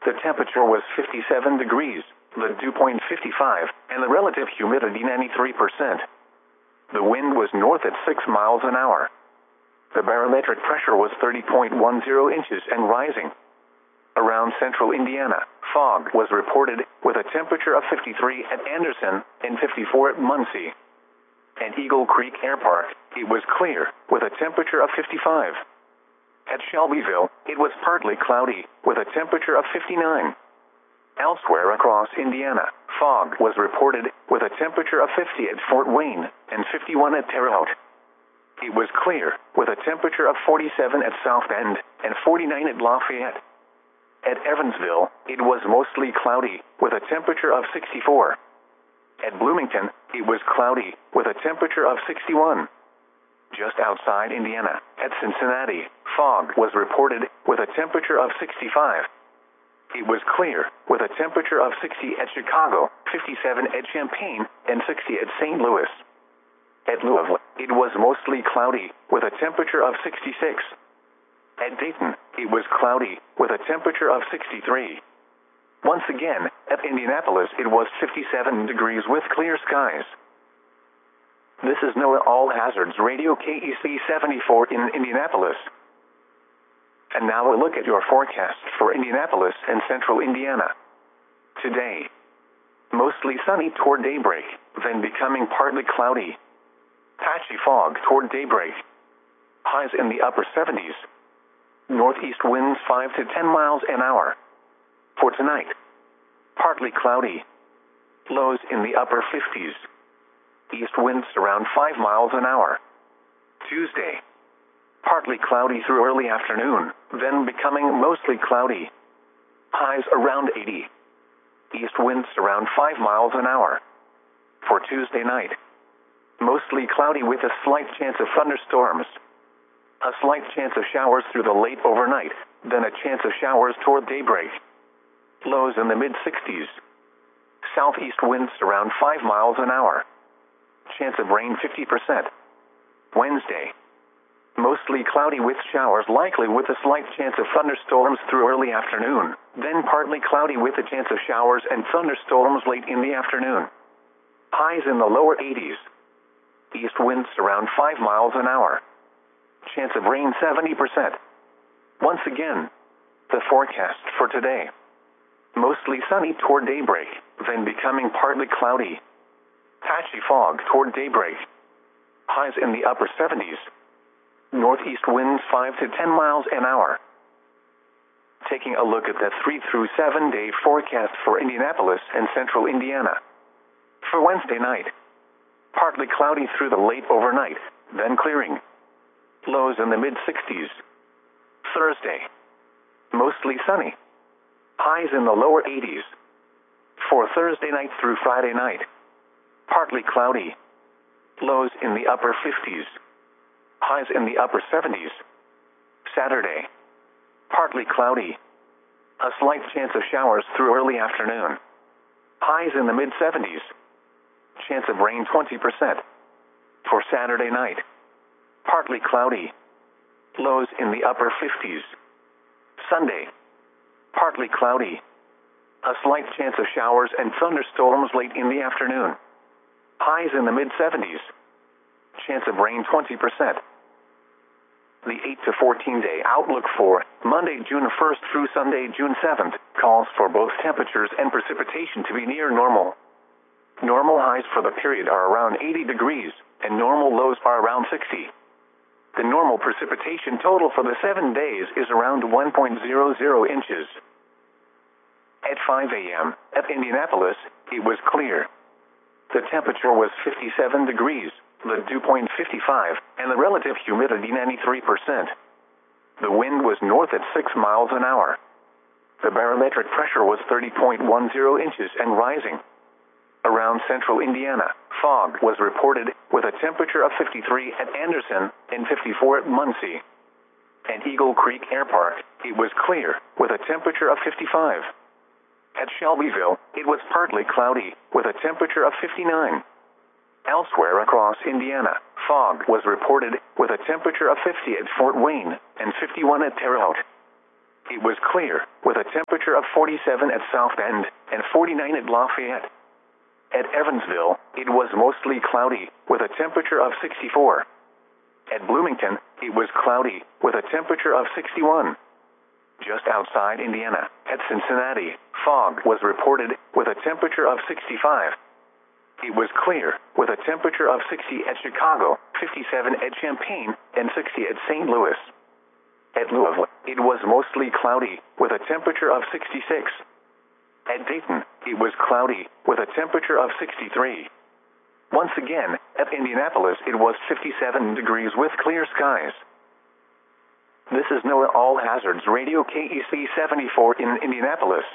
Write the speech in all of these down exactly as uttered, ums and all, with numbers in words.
The temperature was fifty-seven degrees, the dew point fifty-five, and the relative humidity ninety-three percent. The wind was north at six miles an hour. The barometric pressure was thirty point one zero inches and rising. Around central Indiana, fog was reported, with a temperature of fifty-three at Anderson and fifty-four at Muncie. At Eagle Creek Air Park, it was clear, with a temperature of fifty-five. At Shelbyville, it was partly cloudy, with a temperature of fifty-nine. Elsewhere across Indiana, fog was reported, with a temperature of fifty at Fort Wayne and fifty-one at Terre Haute. It was clear, with a temperature of forty-seven at South Bend and forty-nine at Lafayette. At Evansville, it was mostly cloudy, with a temperature of sixty-four. At Bloomington, it was cloudy, with a temperature of sixty-one. Just outside Indiana, at Cincinnati, fog was reported, with a temperature of sixty-five. It was clear, with a temperature of sixty at Chicago, fifty-seven at Champaign, and sixty at Saint Louis. At Louisville, it was mostly cloudy, with a temperature of sixty-six. At Dayton, it was cloudy, with a temperature of sixty-three. Once again, at Indianapolis it was fifty-seven degrees with clear skies. This is NOAA All Hazards Radio K E C seventy-four in Indianapolis. And now a look at your forecast for Indianapolis and central Indiana. Today, mostly sunny toward daybreak, then becoming partly cloudy. Patchy fog toward daybreak. Highs in the upper seventies. Northeast winds five to ten miles an hour. For tonight, partly cloudy. Lows in the upper fifties. East winds around five miles an hour. Tuesday, partly cloudy through early afternoon, then becoming mostly cloudy. Highs around eighty. East winds around five miles an hour. For Tuesday night, mostly cloudy with a slight chance of thunderstorms. A slight chance of showers through the late overnight, then a chance of showers toward daybreak. Lows in the mid-sixties. Southeast winds around five miles an hour. Chance of rain fifty percent. Wednesday, mostly cloudy with showers likely with a slight chance of thunderstorms through early afternoon, then partly cloudy with a chance of showers and thunderstorms late in the afternoon. Highs in the lower eighties. East winds around five miles an hour. Chance of rain seventy percent. Once again, the forecast for today. Mostly sunny toward daybreak, then becoming partly cloudy. Patchy fog toward daybreak. Highs in the upper seventies. Northeast winds five to ten miles an hour. Taking a look at the three through seven day forecast for Indianapolis and central Indiana. For Wednesday night, partly cloudy through the late overnight, then clearing. Lows in the mid-sixties. Thursday, mostly sunny. Highs in the lower eighties. For Thursday night through Friday night, partly cloudy. Lows in the upper fifties. Highs in the upper seventies. Saturday, partly cloudy. A slight chance of showers through early afternoon. Highs in the mid-seventies. Chance of rain twenty percent. For Saturday night, partly cloudy. Lows in the upper fifties. Sunday, partly cloudy. A slight chance of showers and thunderstorms late in the afternoon. Highs in the mid-seventies. Chance of rain twenty percent. The eight to fourteen day outlook for Monday, June first through Sunday, June seventh, calls for both temperatures and precipitation to be near normal. Normal highs for the period are around eighty degrees, and normal lows are around sixty. The normal precipitation total for the seven days is around one point zero zero inches. At five a m at Indianapolis, it was clear. The temperature was fifty-seven degrees, the dew point fifty-five, and the relative humidity ninety-three percent. The wind was north at six miles an hour. The barometric pressure was thirty point one zero inches and rising. Around central Indiana, fog was reported, with a temperature of fifty-three at Anderson and fifty-four at Muncie. At Eagle Creek Air Park, it was clear, with a temperature of fifty-five. At Shelbyville, it was partly cloudy, with a temperature of fifty-nine. Elsewhere across Indiana, fog was reported, with a temperature of fifty at Fort Wayne and fifty-one at Terre Haute. it was clear, with a temperature of forty-seven at South Bend and forty-nine at Lafayette. At Evansville, it was mostly cloudy, with a temperature of sixty-four. At Bloomington, it was cloudy, with a temperature of sixty-one. Just outside Indiana, at Cincinnati, fog was reported, with a temperature of sixty-five. It was clear, with a temperature of sixty at Chicago, fifty-seven at Champaign, and sixty at Saint Louis. At Louisville, it was mostly cloudy, with a temperature of sixty-six. At Dayton, it was cloudy, with a temperature of sixty-three. Once again, at Indianapolis, it was fifty-seven degrees with clear skies. This is NOAA All Hazards Radio K E C seventy-four in Indianapolis.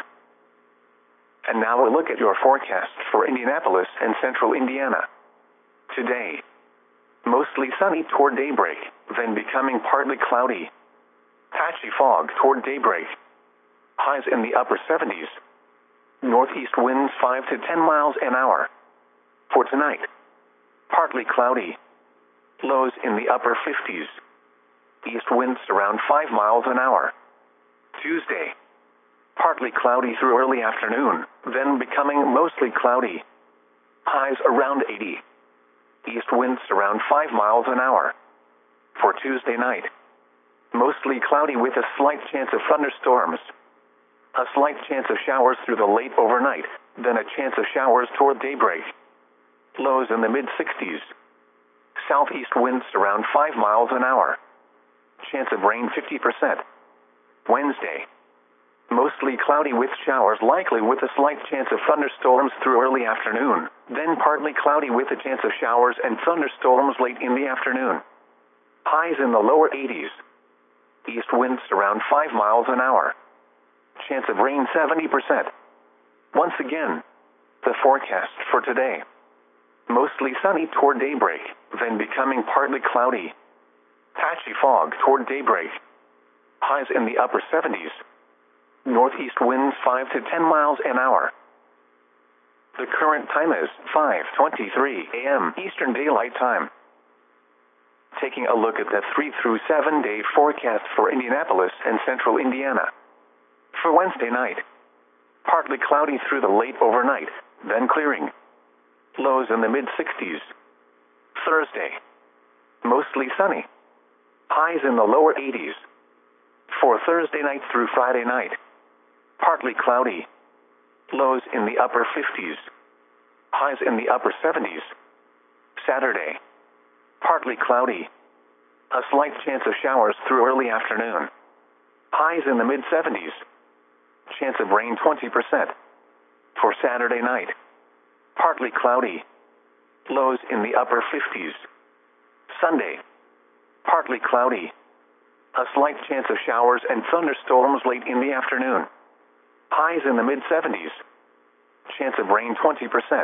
And now a look at your forecast for Indianapolis and central Indiana. Today, mostly sunny toward daybreak, then becoming partly cloudy. Patchy fog toward daybreak. Highs in the upper seventies. Northeast winds five to ten miles an hour. For tonight, partly cloudy. Lows in the upper fifties. East winds around five miles an hour. Tuesday, partly cloudy through early afternoon, then becoming mostly cloudy. Highs around eighty. East winds around five miles an hour. For Tuesday night, mostly cloudy with a slight chance of thunderstorms. A slight chance of showers through the late overnight, then a chance of showers toward daybreak. Lows in the mid-sixties. Southeast winds around five miles an hour. Chance of rain fifty percent. Wednesday, mostly cloudy with showers likely with a slight chance of thunderstorms through early afternoon, then partly cloudy with a chance of showers and thunderstorms late in the afternoon. Highs in the lower eighties. East winds around five miles an hour. Chance of rain seventy percent. Once again, the forecast for today. Mostly sunny toward daybreak, then becoming partly cloudy. Patchy fog toward daybreak. Highs in the upper seventies. Northeast winds five to ten miles an hour. The current time is five twenty-three a m Eastern Daylight Time. Taking a look at the three through seven day forecast for Indianapolis and central Indiana. For Wednesday night, partly cloudy through the late overnight, then clearing. Lows in the mid-sixties. Thursday, mostly sunny. Highs in the lower eighties. For Thursday night through Friday night, partly cloudy. Lows in the upper fifties. Highs in the upper seventies. Saturday, partly cloudy. A slight chance of showers through early afternoon. Highs in the mid-seventies. Chance of rain twenty percent. For Saturday night, partly cloudy. Lows in the upper fifties. Sunday, partly cloudy. A slight chance of showers and thunderstorms late in the afternoon. Highs in the mid-seventies. Chance of rain twenty percent.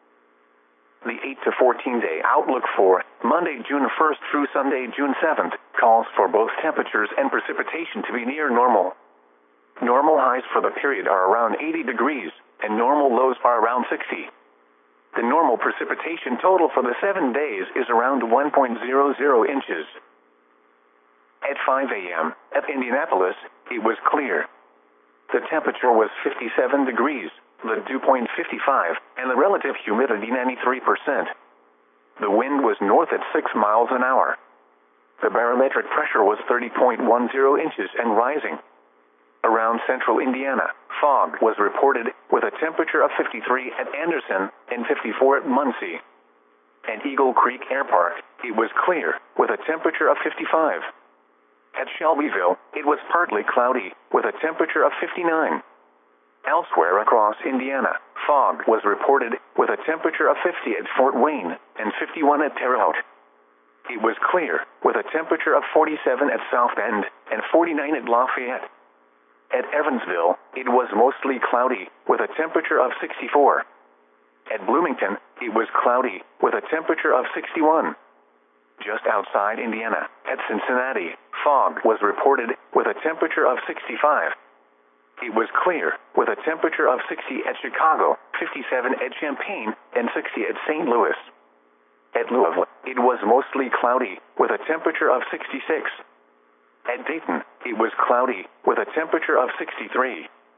The eight to fourteen day outlook for Monday, June first through Sunday, June seventh, calls for both temperatures and precipitation to be near normal. Normal highs for the period are around eighty degrees, and normal lows are around sixty. The normal precipitation total for the seven days is around one point zero zero inches. At five a m at Indianapolis, it was clear. The temperature was fifty-seven degrees, the dew point fifty-five, and the relative humidity ninety-three percent. The wind was north at six miles an hour. The barometric pressure was thirty point one zero inches and rising. Around central Indiana, fog was reported with a temperature of fifty-three at Anderson and fifty-four at Muncie. At Eagle Creek Air Park, it was clear with a temperature of fifty-five. At Shelbyville, it was partly cloudy with a temperature of fifty-nine. Elsewhere across Indiana, fog was reported with a temperature of fifty at Fort Wayne and fifty-one at Terre Haute. It was clear with a temperature of forty-seven at South Bend and forty-nine at Lafayette. At Evansville, it was mostly cloudy with a temperature of sixty-four. At Bloomington, it was cloudy with a temperature of sixty-one. Just outside Indiana, at Cincinnati, fog was reported with a temperature of sixty-five. It was clear with a temperature of sixty at Chicago, fifty-seven at Champaign, and sixty at Saint Louis. At Louisville, it was mostly cloudy with a temperature of sixty-six. At Dayton, it was cloudy, with a temperature of sixty-three.